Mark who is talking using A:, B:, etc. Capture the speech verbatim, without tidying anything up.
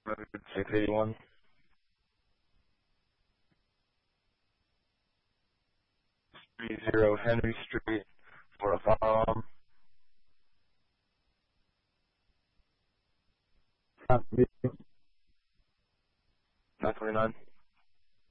A: six eighty-one. three zero Henry Street, for a firearm. nine twenty-nine.